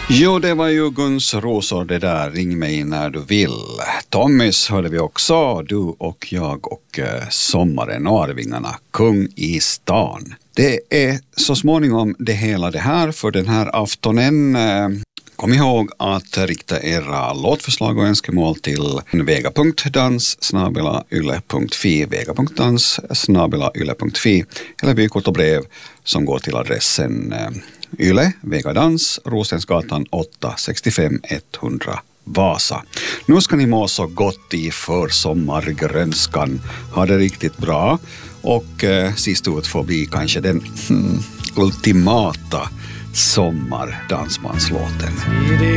Jo, det var ju Guns Rosor det där, ring mig när du vill. Tommys hörde vi också, du och jag och sommaren och Arvingarna, kung i stan. Det är så småningom det hela det här för den här aftonen. Kom ihåg att rikta era låtförslag och önskemål till vega.dans@yle.fi, vega.dans@yle.fi eller vykort och brev som går till adressen Yle, Vegadans, Rosensgatan 8, 65 100 Vasa. Nu ska ni må så gott i försommargrönskan. Ha det riktigt bra. Och sist ut får bli kanske den ultimata sommardansbandslåten.